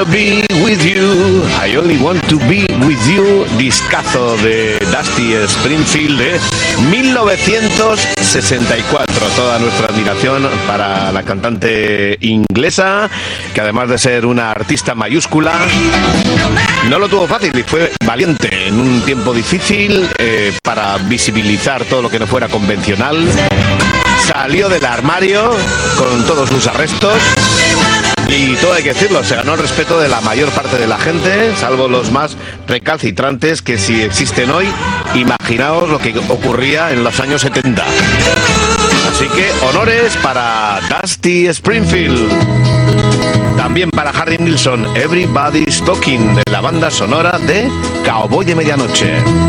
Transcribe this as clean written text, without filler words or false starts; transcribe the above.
Be with you, I only want to be with you, discazo de Dusty Springfield de 1964. Toda nuestra admiración para la cantante inglesa, que además de ser una artista mayúscula, no lo tuvo fácil y fue valiente en un tiempo difícil para visibilizar todo lo que no fuera convencional. Salió del armario con todos sus arrestos. Y todo hay que decirlo, se ganó el respeto de la mayor parte de la gente, salvo los más recalcitrantes que si existen hoy, imaginaos lo que ocurría en los años 70. Así que honores para Dusty Springfield. También para Harry Nilsson, Everybody's Talking, de la banda sonora de Cowboy de Medianoche.